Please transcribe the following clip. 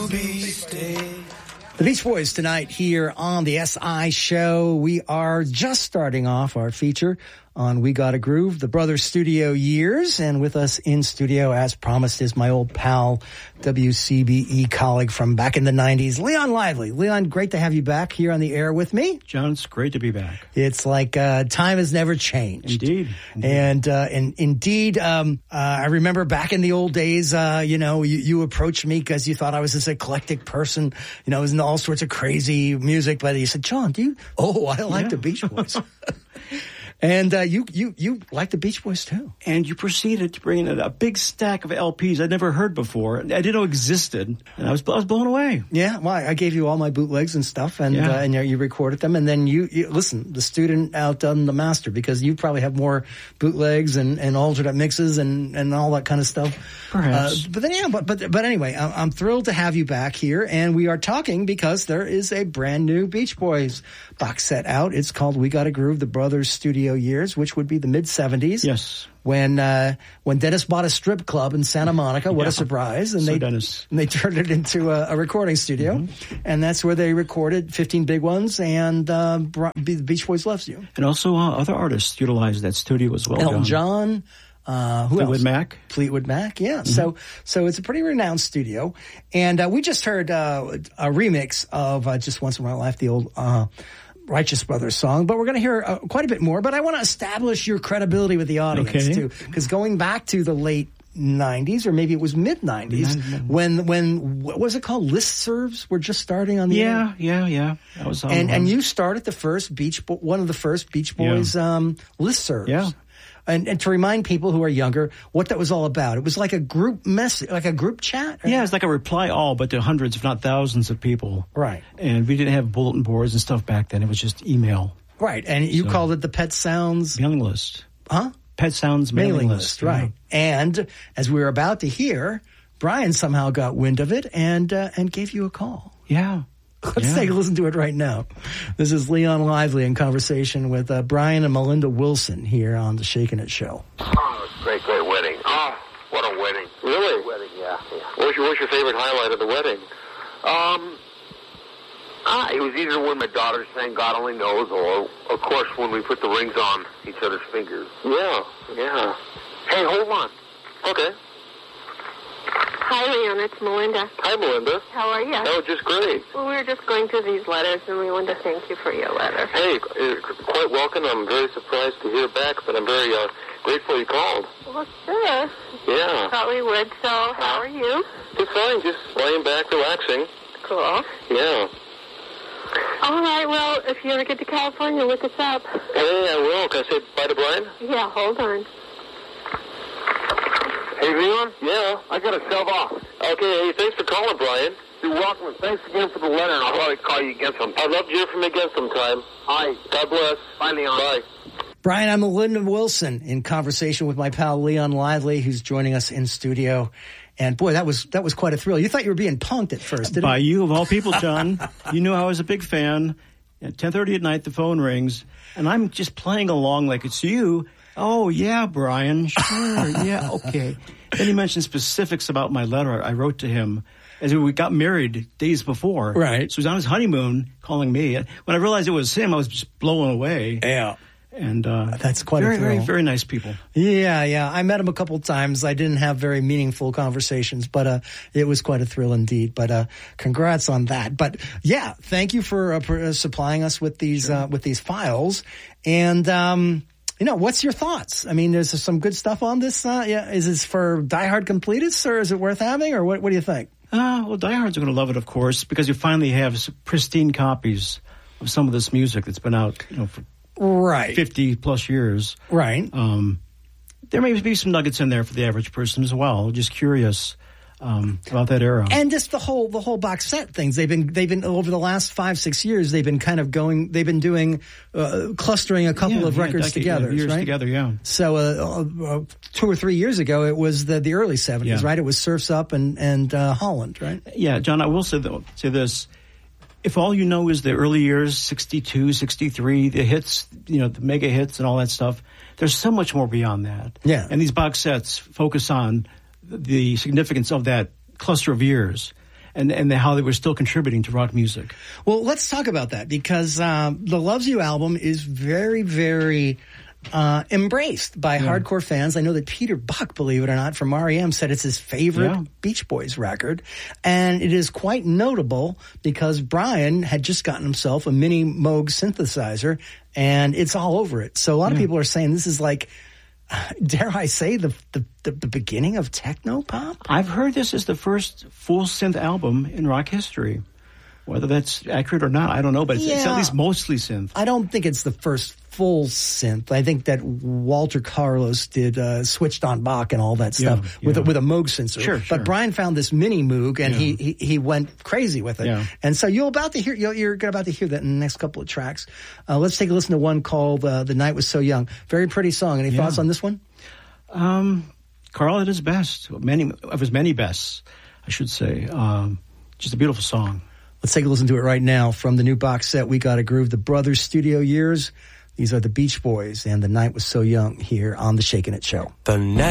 The Beach Boys tonight here on the SI Show. We are just starting off our feature on We Gotta Groove, the Brothers Studio years. And with us in studio, as promised, is my old pal, WCBE colleague from back in the 90s, Leon Lively. Leon, great to have you back here on the air with me. John, it's great to be back. It's like time has never changed. Indeed. And indeed, I remember back in the old days, you approached me because you thought I was this eclectic person, I was into all sorts of crazy music, but you said, John, I like the Beach Boys. And you like the Beach Boys too. And you proceeded to bring in a big stack of LPs I'd never heard before. I didn't know existed, and I was blown away. Yeah, well, I gave you all my bootlegs and stuff, and you recorded them, and then you listen, the student outdone the master, because you probably have more bootlegs and alternate mixes and all that kind of stuff. Perhaps. But anyway, I'm thrilled to have you back here, and we are talking because there is a brand new Beach Boys box set out. It's called We Gotta Groove, the Brothers Studio years, which would be the mid-70s. Yes. When Dennis bought a strip club in Santa Monica. What a surprise. And they turned it into a recording studio. Mm-hmm. And that's where they recorded 15 Big Ones and The Beach Boys Loves You. And also other artists utilized that studio as well. Elton John. Fleetwood Mac. Fleetwood Mac, yeah. Mm-hmm. So it's a pretty renowned studio. And we just heard a remix of Just Once in My Life, the old Righteous Brothers song, but we're going to hear quite a bit more. But I want to establish your credibility with the audience too, because going back to the late 90s, or maybe it was mid 90s, when what was it called? Listservs were just starting on the air. Yeah. That was and you started the first one of the first Beach Boys listservs. Yeah. And to remind people who are younger what that was all about, it was like a group message, like a group chat. Yeah, it's like a reply all, but to hundreds, if not thousands, of people. Right. And we didn't have bulletin boards and stuff back then. It was just email. Right. And you called it the Pet Sounds mailing list. Huh? Pet Sounds mailing list. Right. Yeah. And as we were about to hear, Brian somehow got wind of it and gave you a call. Yeah. Let's take a listen to it right now. This is Leon Lively in conversation with Brian and Melinda Wilson here on the Shakin' It Show. Oh, great wedding. Oh, what a wedding. Really? Wedding, yeah. What's your favorite highlight of the wedding? It was either when my daughter sang God Only Knows, or, of course, when we put the rings on each other's fingers. Yeah. Hey, hold on. Okay. Hi, Leon. It's Melinda. Hi, Melinda. How are you? Oh, just great. Well, we were just going through these letters, and we wanted to thank you for your letter. Hey, quite welcome. I'm very surprised to hear back, but I'm very grateful you called. Well, sure. Yeah. Thought we would. So, how are you? Just fine. Just laying back, relaxing. Cool. Yeah. All right. Well, if you ever get to California, look us up. Hey, I will. Can I say bye to Brian? Yeah, hold on. Hey, Leon? Yeah? I got to shove off. Okay, hey, thanks for calling, Brian. You're welcome, and thanks again for the letter, and I'll probably call you again sometime. I'd love to hear from you again sometime. All right. God bless. Bye, Leon. Bye. Brian, I'm Melinda Wilson in conversation with my pal Leon Lively, who's joining us in studio. And boy, that was quite a thrill. You thought you were being punked at first, didn't you? By you, of all people, John. You knew I was a big fan. At 10:30 at night, the phone rings, and I'm just playing along like it's you. Oh, yeah, Brian, sure, yeah, okay. Then he mentioned specifics about my letter I wrote to him as we got married days before. Right. So he was on his honeymoon calling me. When I realized it was him, I was just blown away. Yeah. And that's quite a thrill. Very, very nice people. Yeah. I met him a couple of times. I didn't have very meaningful conversations, but it was quite a thrill indeed. But congrats on that. But yeah, thank you for supplying us with these files. And what's your thoughts? I mean, there's some good stuff on this. Is this for diehard completists, or is it worth having, or what do you think? Well, diehards are going to love it, of course, because you finally have pristine copies of some of this music that's been out, for 50 plus years. Right. There may be some nuggets in there for the average person as well. Just curious about that era. And just the whole box set things. They've been over the last 5-6 years. They've been doing clustering a couple of records together, years right? Together, yeah. So 2 or 3 years ago, it was the early 70s, right? It was Surf's Up and Holland, right? Yeah, John. I will say this. If all you know is the early years, 62, 63, the hits, the mega hits and all that stuff, there's so much more beyond that. Yeah. And these box sets focus on the significance of that cluster of years. and how they were still contributing to rock music. Well, let's talk about that because the Loves You album is very, very embraced by hardcore fans. I know that Peter Buck, believe it or not, from R.E.M. said it's his favorite Beach Boys record. And it is quite notable because Brian had just gotten himself a mini Moog synthesizer and it's all over it. So a lot of people are saying this is like, dare I say, the beginning of techno pop? I've heard this is the first full synth album in rock history. Whether that's accurate or not, I don't know, but it's at least mostly synth. I don't think it's the first full synth. I think that Walter Carlos did Switched on Bach and all that stuff with a Moog sensor. Sure. But Brian found this mini Moog and he went crazy with it. Yeah. And so you're about to hear that in the next couple of tracks. Let's take a listen to one called "The Night Was So Young." Very pretty song. Any thoughts on this one? Carl at his best, many of his many bests, I should say. Just a beautiful song. Let's take a listen to it right now from the new box set, We Gotta Groove, the Brothers Studio Years. These are the Beach Boys, and The Night Was So Young here on The Shakin' It Show. The